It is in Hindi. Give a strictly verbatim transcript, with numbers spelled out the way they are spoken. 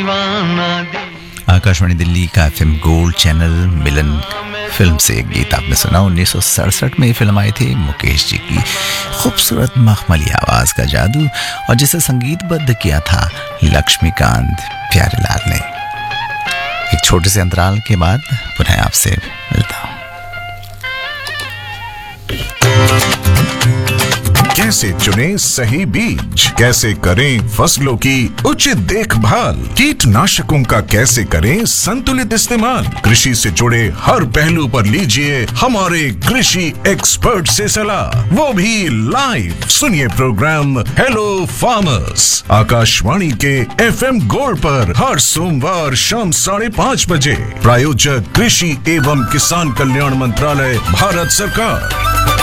आकाशवाणी दिल्ली का एफएम गोल्ड चैनल मिलन फिल्म से एक गीत आपने सुना। उन्नीस सौ सड़सठ में ये फिल्म आई थी, मुकेश जी की खूबसूरत मखमली आवाज का जादू, और जिसे संगीतबद्ध किया था लक्ष्मीकांत प्यारेलाल ने। एक छोटे से अंतराल के बाद पुनः आपसे मिलता हूं। कैसे चुनें सही बीज, कैसे करें फसलों की उचित देखभाल, कीटनाशकों का कैसे करें संतुलित इस्तेमाल, कृषि से जुड़े हर पहलू पर लीजिए हमारे कृषि एक्सपर्ट से सलाह, वो भी लाइव। सुनिए प्रोग्राम हेलो फार्मर्स आकाशवाणी के एफएम गोल्ड पर हर सोमवार शाम साढ़े पाँच बजे। प्रायोजक कृषि एवं किसान कल्याण मंत्रालय, भारत सरकार।